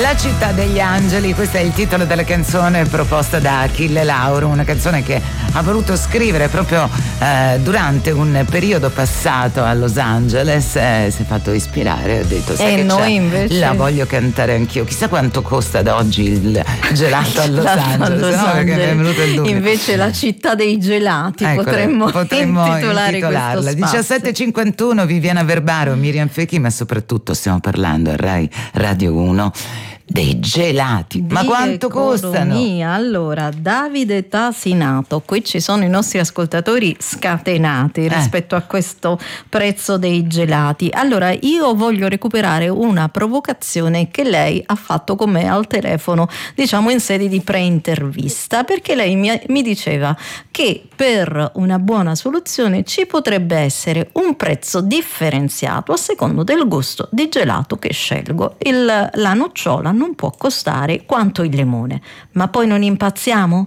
La città degli angeli, questo è il titolo della canzone proposta da Achille Lauro, una canzone che ha voluto scrivere proprio durante un periodo passato a Los Angeles. Si è fatto ispirare, ha detto sai che noi invece la voglio cantare anch'io. Chissà quanto costa ad oggi il gelato a Los Angeles, no? Perché mi è venuto il dubbio. Invece la città dei gelati, potremmo intitolare questo spazio. 17:51, Viviana Verbaro, Miriam Fecchi, ma soprattutto stiamo parlando a Rai Radio 1 dei gelati. Ma quanto costano? Allora, Davide Tasinato, qui ci sono i nostri ascoltatori scatenati rispetto a questo prezzo dei gelati. Allora, io voglio recuperare una provocazione che lei ha fatto con me al telefono, diciamo in sede di pre-intervista, perché lei mi diceva che per una buona soluzione ci potrebbe essere un prezzo differenziato a secondo del gusto di gelato che scelgo. La nocciola non può costare quanto il limone, ma poi non impazziamo?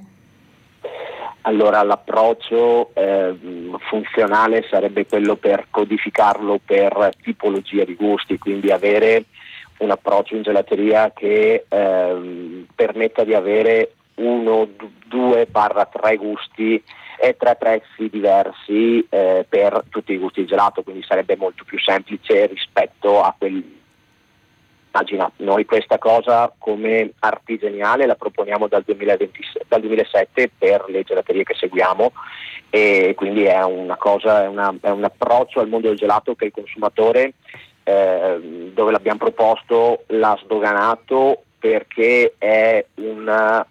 Allora l'approccio funzionale sarebbe quello per codificarlo per tipologia di gusti, quindi avere un approccio in gelateria che permetta di avere 1, 2/3 gusti e 3 prezzi diversi per tutti i gusti di gelato, quindi sarebbe molto più semplice rispetto a quelli. Immagina, noi questa cosa come artigianale la proponiamo dal 2007 per le gelaterie che seguiamo, e quindi è una cosa, è un approccio al mondo del gelato che il consumatore dove l'abbiamo proposto l'ha sdoganato, perché è una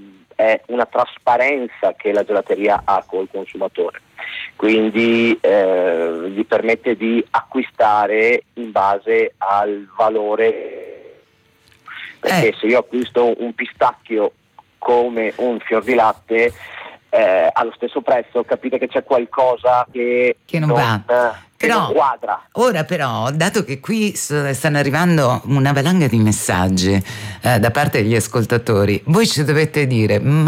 trasparenza che la gelateria ha col consumatore, quindi gli permette di acquistare in base al valore, perché se io acquisto un pistacchio come un fior di latte allo stesso prezzo, capite che c'è qualcosa che non va. Non quadra. Ora però, dato che qui stanno arrivando una valanga di messaggi da parte degli ascoltatori, voi ci dovete dire: